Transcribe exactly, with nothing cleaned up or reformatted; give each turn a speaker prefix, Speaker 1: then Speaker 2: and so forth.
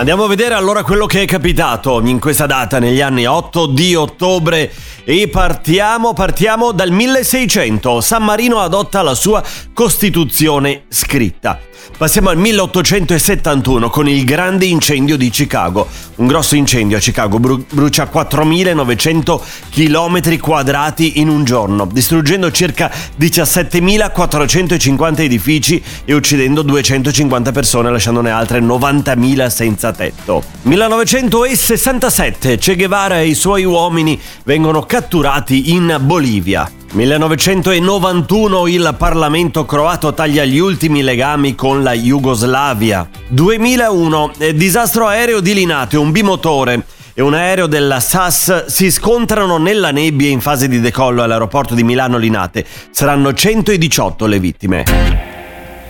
Speaker 1: Andiamo a vedere allora quello che è capitato in questa data, negli anni otto di ottobre, e partiamo, partiamo dal milleseicento. San Marino adotta la sua Costituzione scritta. Passiamo al milleottocentosettantuno con il grande incendio di Chicago. Un grosso incendio a Chicago bru- brucia quattromilanovecento chilometri quadrati in un giorno, distruggendo circa diciassettemilaquattrocentocinquanta edifici e uccidendo duecentocinquanta persone, lasciandone altre novantamila senza tetto. millenovecentosessantasette, Che Guevara e i suoi uomini vengono catturati in Bolivia. millenovecentonovantuno, il Parlamento croato taglia gli ultimi legami con la Jugoslavia. duemilauno, disastro aereo di Linate, un bimotore e un aereo della S A S si scontrano nella nebbia in fase di decollo all'aeroporto di Milano Linate. Saranno centodiciotto le vittime.